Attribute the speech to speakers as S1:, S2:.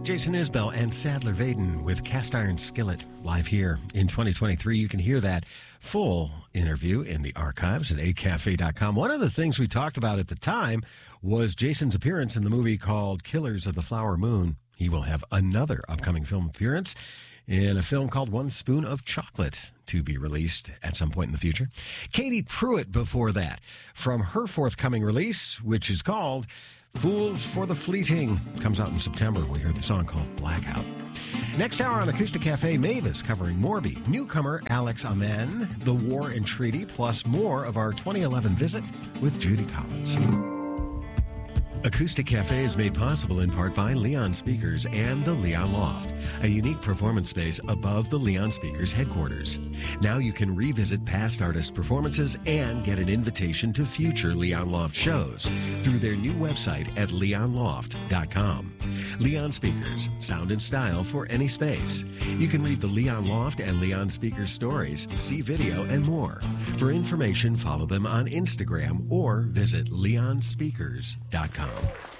S1: Jason Isbell and Sadler Vaden with Cast Iron Skillet live here in 2023. You can hear that full interview in the archives at acafe.com. One of the things we talked about at the time was Jason's appearance in the movie called Killers of the Flower Moon. He will have another upcoming film appearance in a film called One Spoon of Chocolate to be released at some point in the future. Katie Pruitt before that from her forthcoming release, which is called Fools for the Fleeting, comes out in September. We heard the song called Blackout. Next hour on Acoustic Cafe, Mavis covering Morby, newcomer Alex Amen, The War and Treaty, plus more of our 2011 visit with Judy Collins. Acoustic Cafe is made possible in part by Leon Speakers and the Leon Loft, a unique performance space above the Leon Speakers headquarters. Now you can revisit past artist performances and get an invitation to future Leon Loft shows through their new website at leonloft.com. Leon Speakers, sound and style for any space. You can read the Leon Loft and Leon Speakers stories, see video, and more. For information, follow them on Instagram or visit leonspeakers.com.